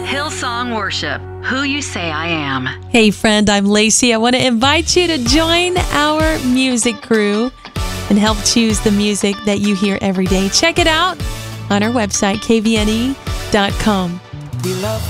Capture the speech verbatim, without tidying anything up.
Hillsong Worship, Who You Say I Am. Hey friend, I'm Lacey. I want to invite you to join our music crew and help choose the music that you hear every day. Check it out on our website, k v n e dot com. We love